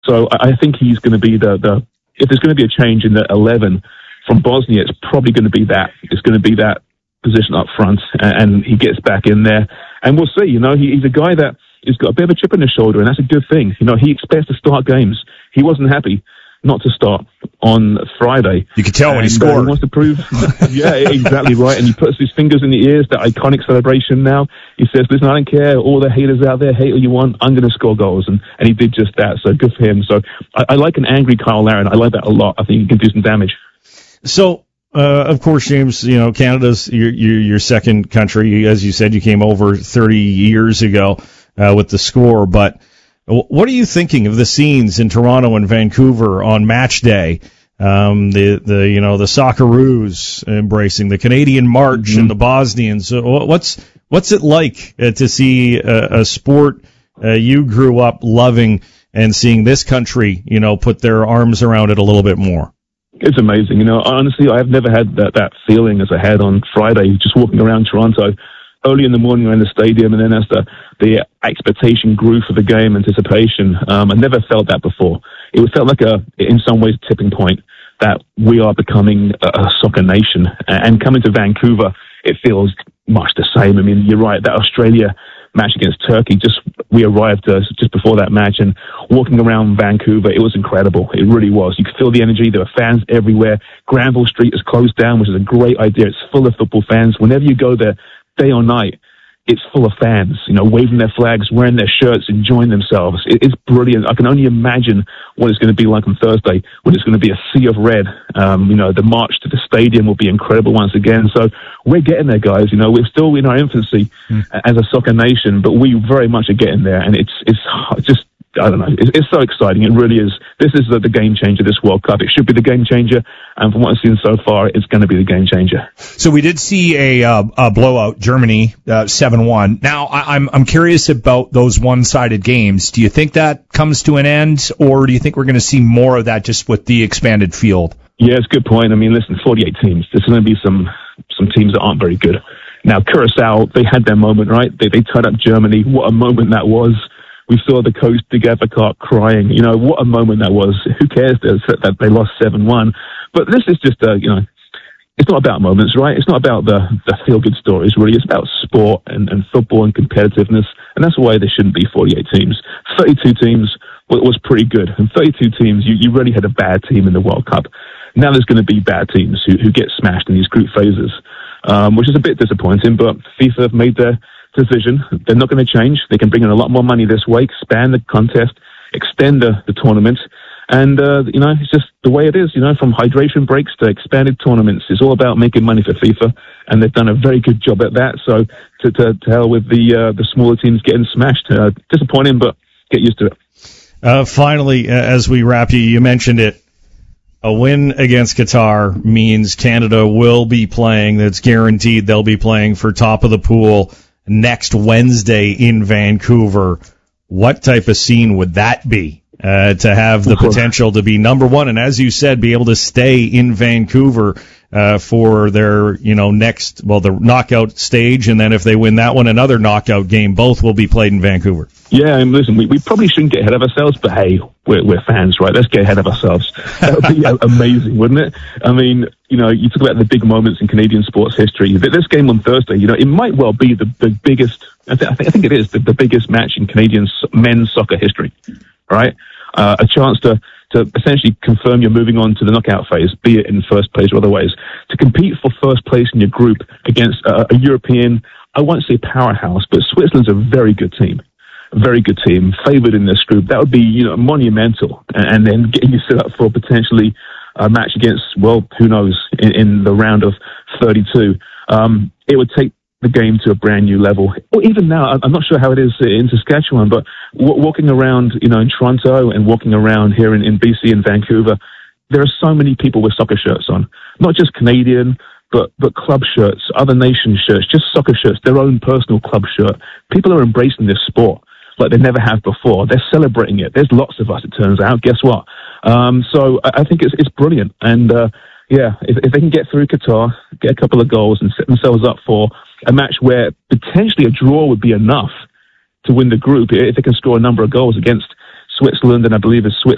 So I think he's going to be if there's going to be a change in the 11 from Bosnia, it's probably going to be that. It's going to be that position up front, and he gets back in there. And we'll see, he's a guy that has got a bit of a chip on his shoulder, and that's a good thing. He expects to start games. He wasn't happy not to start on Friday. You could tell when he scored. He wants to prove, yeah, exactly right. And he puts his fingers in the ears, that iconic celebration now. He says, listen, I don't care, all the haters out there, hate all you want, I'm going to score goals. And he did just that, so good for him. So I like an angry Kyle Larin. I like that a lot. I think he can do some damage. So, of course, James, Canada's your second country. As you said, you came over 30 years ago with the Score, but what are you thinking of the scenes in Toronto and Vancouver on match day? The Socceroos embracing the Canadian March and the Bosnians. What's it like to see a sport you grew up loving and seeing this country, put their arms around it a little bit more? It's amazing. Honestly, I've never had that feeling as I had on Friday, just walking around Toronto early in the morning around the stadium, and then as the expectation grew for the game, anticipation, I never felt that before. It felt like in some ways, tipping point that we are becoming a soccer nation. And coming to Vancouver, it feels much the same. I mean, you're right, that Australia match against Turkey, we arrived just before that match, and walking around Vancouver, it was incredible. It really was. You could feel the energy. There were fans everywhere. Granville Street is closed down, which is a great idea. It's full of football fans. Whenever you go there, day or night, it's full of fans, waving their flags, wearing their shirts, enjoying themselves. It's brilliant. I can only imagine what it's going to be like on Thursday, when it's going to be a sea of red. The march to the stadium will be incredible once again. So we're getting there, guys. We're still in our infancy as a soccer nation, but we very much are getting there. And it's just, I don't know, it's so exciting. It really is. This is the game changer, this World Cup. It should be the game changer. And from what I've seen so far, it's going to be the game changer. So we did see a blowout, Germany 7-1. Now, I'm curious about those one-sided games. Do you think that comes to an end, or do you think we're going to see more of that just with the expanded field? Yeah, it's a good point. I mean, listen, 48 teams. There's going to be some teams that aren't very good. Now, Curacao, they had their moment, right? They tied up Germany. What a moment that was. We saw the coach, Dig Advocaat, crying. What a moment that was. Who cares that they lost 7-1? But this is just, it's not about moments, right? It's not about the feel-good stories, really. It's about sport and football and competitiveness. And that's why there shouldn't be 48 teams. 32 teams was pretty good. And 32 teams, you really had a bad team in the World Cup. Now there's going to be bad teams who get smashed in these group phases, which is a bit disappointing. But FIFA have made their decision. They're not going to change. They can bring in a lot more money this way, expand the contest, extend the tournament. And, it's just the way it is, from hydration breaks to expanded tournaments. It's all about making money for FIFA, and they've done a very good job at that. So to hell with the smaller teams getting smashed. Disappointing, but get used to it. Finally, as we wrap, you mentioned it. A win against Qatar means Canada will be playing. That's guaranteed. They'll be playing for top of the pool next Wednesday in Vancouver. What type of scene would that be? To have the potential to be number one, and as you said, be able to stay in Vancouver for their, the knockout stage, and then if they win that one, another knockout game. Both will be played in Vancouver. Yeah, and listen, we probably shouldn't get ahead of ourselves, but hey, we're fans, right? Let's get ahead of ourselves. That would be amazing, wouldn't it? I mean, you talk about the big moments in Canadian sports history. This game on Thursday, it might well be the biggest, I think it is the biggest match in Canadian men's soccer history, right? A chance to essentially confirm you're moving on to the knockout phase, be it in first place or other ways. To compete for first place in your group against a European, I won't say powerhouse, but Switzerland's a very good team. A very good team, favored in this group. That would be, monumental. And then getting you set up for potentially a match against, well, who knows, in the round of 32. It would take the game to a brand new level. Or even now, I'm not sure how it is in Saskatchewan, but walking around, in Toronto and walking around here in BC and Vancouver, there are so many people with soccer shirts on. Not just Canadian, but club shirts, other nation shirts, just soccer shirts, their own personal club shirt. People are embracing this sport like they never have before. They're celebrating it. There's lots of us, it turns out. Guess what? So I think it's brilliant. And, if they can get through Qatar, get a couple of goals and set themselves up for a match where potentially a draw would be enough to win the group, if they can score a number of goals against Switzerland, and I believe it's Switzerland